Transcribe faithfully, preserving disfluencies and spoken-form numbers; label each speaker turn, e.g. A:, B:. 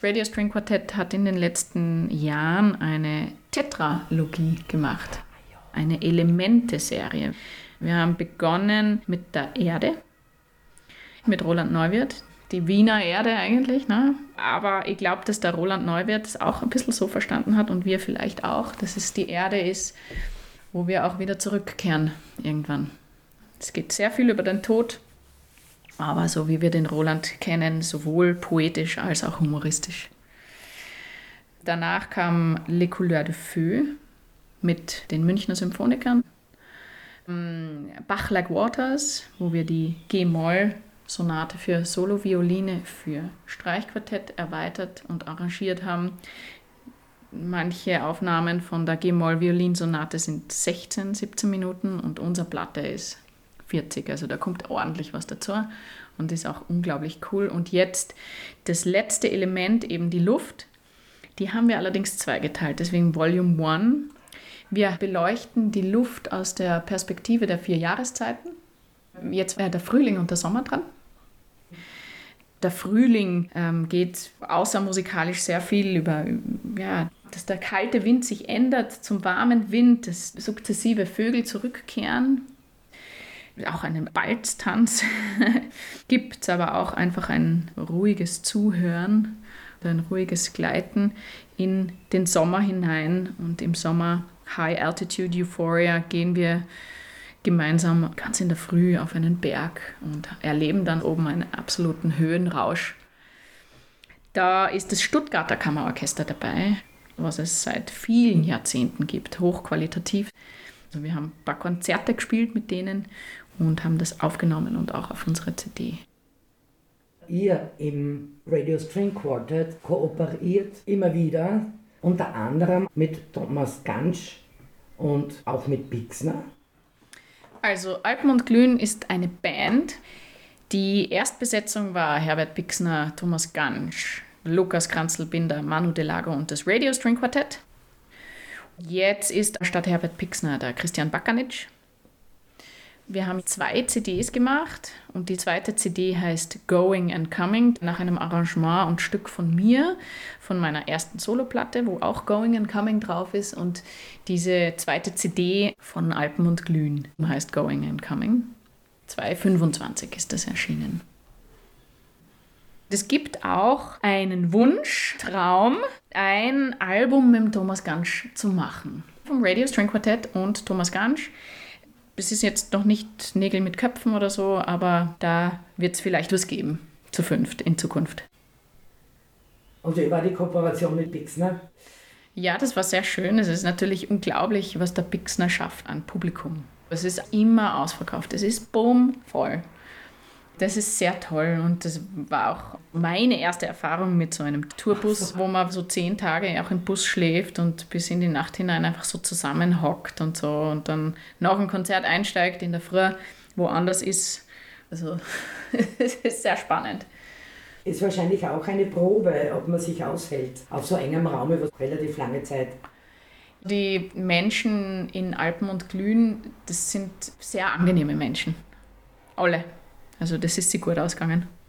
A: Radio String Quartett hat in den letzten Jahren eine Tetralogie gemacht, eine Elemente-Serie. Wir haben begonnen mit der Erde, mit Roland Neuwirth, die Wiener Erde eigentlich, ne? Aber ich glaube, dass der Roland Neuwirth es auch ein bisschen so verstanden hat und wir vielleicht auch, dass es die Erde ist, wo wir auch wieder zurückkehren irgendwann. Es geht sehr viel über den Tod, aber so wie wir den Roland kennen, sowohl poetisch als auch humoristisch. Danach kam Les Couleurs de Feu mit den Münchner Symphonikern. Bach Like Waters, wo wir die G-Moll-Sonate für Solo-Violine für Streichquartett erweitert und arrangiert haben. Manche Aufnahmen von der G-Moll-Violinsonate sind sechzehn, siebzehn Minuten und unsere Platte ist vierzig. Also da kommt ordentlich was dazu und ist auch unglaublich cool. Und jetzt das letzte Element, eben die Luft, die haben wir allerdings zweigeteilt, deswegen Volume eins. Wir beleuchten die Luft aus der Perspektive der vier Jahreszeiten. Jetzt wäre der Frühling und der Sommer dran. Der Frühling ähm, geht außer musikalisch sehr viel über, ja, dass der kalte Wind sich ändert zum warmen Wind, dass sukzessive Vögel zurückkehren. Auch einen Balztanz gibt es, aber auch einfach ein ruhiges Zuhören, ein ruhiges Gleiten in den Sommer hinein. Und im Sommer High Altitude Euphoria gehen wir gemeinsam ganz in der Früh auf einen Berg und erleben dann oben einen absoluten Höhenrausch. Da ist das Stuttgarter Kammerorchester dabei, was es seit vielen Jahrzehnten gibt, hochqualitativ. Also wir haben ein paar Konzerte gespielt mit denen und haben das aufgenommen und auch auf unsere C D.
B: Ihr im Radio String Quartett kooperiert immer wieder, unter anderem mit Thomas Gansch und auch mit Pixner.
A: Also Alpen und Glühen ist eine Band. Die Erstbesetzung war Herbert Pixner, Thomas Gansch, Lukas Kranzl-Binder, Manu Delago und das Radio String Quartett. Jetzt ist statt Herbert Pixner der Christian Bakanic. Wir haben zwei C Ds gemacht und die zweite C D heißt Going and Coming, nach einem Arrangement und Stück von mir, von meiner ersten Soloplatte, wo auch Going and Coming drauf ist. Und diese zweite C D von Alpen und Glühen heißt Going and Coming. zweitausendfünfundzwanzig ist das erschienen. Es gibt auch einen Wunsch, Traum, ein Album mit dem Thomas Gansch zu machen. Vom Radio String Quartett und Thomas Gansch. Es ist jetzt noch nicht Nägel mit Köpfen oder so, aber da wird es vielleicht was geben, zu fünft in Zukunft.
B: Und wie war die Kooperation mit Pixner?
A: Ja, das war sehr schön. Es ist natürlich unglaublich, was der Pixner schafft an Publikum. Es ist immer ausverkauft. Es ist boom voll. Das ist sehr toll und das war auch meine erste Erfahrung mit so einem Tourbus, wo man so zehn Tage auch im Bus schläft und bis in die Nacht hinein einfach so zusammenhockt und so und dann nach dem Konzert einsteigt in der Früh, woanders ist. Also es ist sehr spannend.
B: Ist wahrscheinlich auch eine Probe, ob man sich aushält auf so engem Raum über relativ lange Zeit.
A: Die Menschen in Alpen und Glühen, das sind sehr angenehme Menschen. Alle. Also das ist sie gut ausgegangen.